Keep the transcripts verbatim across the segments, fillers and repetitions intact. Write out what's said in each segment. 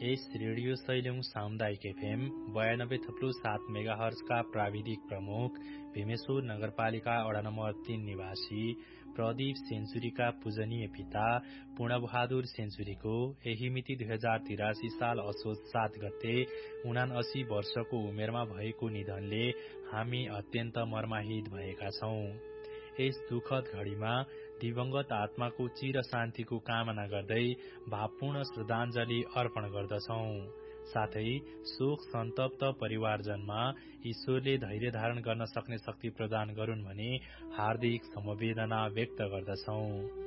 यस radio Sailung सामुदायिक FM बयानब्बे थप्लु सात मेगाहर्जका प्राविधिक प्रमुख भीमेश्वर नगरपालिका वडा नम्बर तीन निवासी प्रदीप सेन्चुरीका पूजनीय पिता पूर्णबहादुर सेन्चुरीको यही मिति दुई हजार तिरासी साल असोज सात गते उनासी वर्षको उमेरमा भएको निधनले हामी अत्यन्त मर्माहित भएका छौं। यस दुखद घड़ीमा दिवंगत आत्माको चिर शान्तिको कामना गर्दै भावपूर्ण श्रद्धाञ्जली अर्पण गर्दछौं। साथै शोक सन्तप्त परिवारजनमा ईश्वरले धैर्य धारण गर्न सक्ने शक्ति प्रदान गरून् भनी हार्दिक समवेदना व्यक्त गर्दछौं।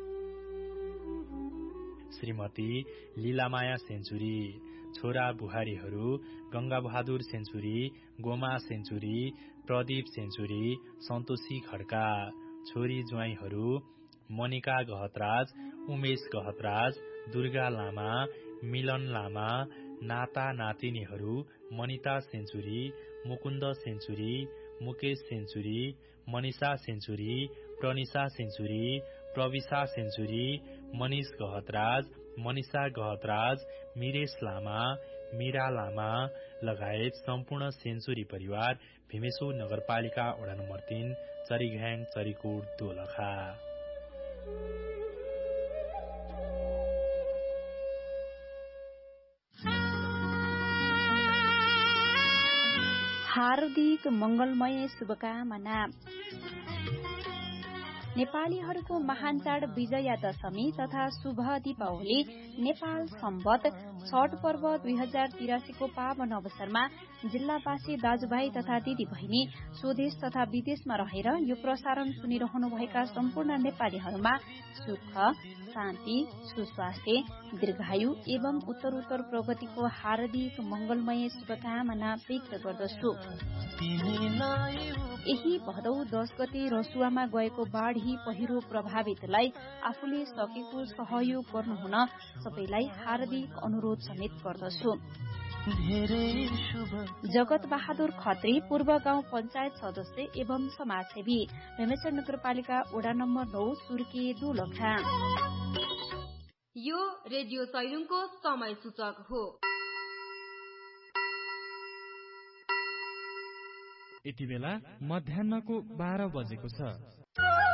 श्रीमती लीलामाया सेन्चुरी, छोरा बुहारीहरू Ganga Bahadur century, Goma century, Pradeep century, सन्तोषी खड्का, छोरी ज्वाइँहरू मनिका गहतराज, उमेश गहतराज, दुर्गा लामा, मिलन लामा, नाता नातिनीहरू Manita century, Mukund century, Mukesh century, Manisha century, Pranisha century, Prabisha century, Manish Gahatraj, Manisha Gahatraj, मिरेश लामा, मीरा लामा लगायत सम्पूर्ण सेन्चुरी परिवार भीमेश्वर नगरपालिका वडा नम्बर तीन चरीघ्याङ चरीकोट दोलखा। हार्दिक मंगलमय शुभकामना। नेपालीहरूको महान चाड विजया दशमी तथा शुभ दीपावली नेपाल सम्वत छठ पर्व दुई हजार तिरासीको पावन अवसरमा जिल्लावासी दाजुभाइ तथा दिदी बहिनी स्वदेश तथा विदेशमा रहेर यो प्रसारण सुनिरहनुभएका सम्पूर्ण नेपालीहरूमा सुख, शान्ति, सुस्वास्थ्य, दीर्घायु एवं उत्तरोत्तर प्रगतिको हार्दिक मंगलमय शुभकामना व्यक्त गर्दछु। यही भदौ दश गते रसुवामा गएको बाढ़ी पहिरो प्रभावितलाई आफूले सकेको सहयोग गर्नुहुन सबैलाई हार्दिक अनुरोध समेत गर्दछु। जगत बहादुर खत्री, पूर्व गाउँ पंचायत सदस्य एवं समाजसेवी, भीमेश्वर नगरपालिका वडा नम्बर नौ, सुर्के दोलखा। यो रेडियो सैलुङको समय सूचक हो। यति बेला मध्याह्नको बाह्र बजेको छ।